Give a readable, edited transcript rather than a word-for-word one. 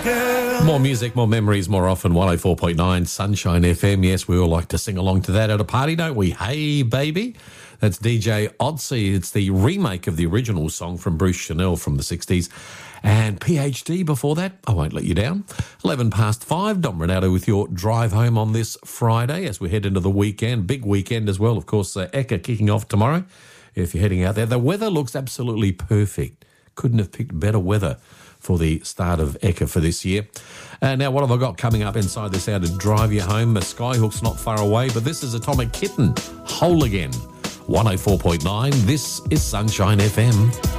More music, more memories, more often. 104.9 Sunshine FM. Yes, we all like to sing along to that at a party, don't we? Hey, baby. That's DJ Otzi. It's the remake of the original song from Bruce Chanel from the 60s. And PhD before that, I won't let you down. 11 past 5, Dom Renato with your drive home on this Friday as we head into the weekend. Big weekend as well. Of course, Eka kicking off tomorrow if you're heading out there. The weather looks absolutely perfect. Couldn't have picked better weather for the start of Eka for this year. Now, what have I got coming up inside this hour to drive you home? The Skyhook's not far away, but this is Atomic Kitten, Whole Again. 104.9, this is Sunshine FM.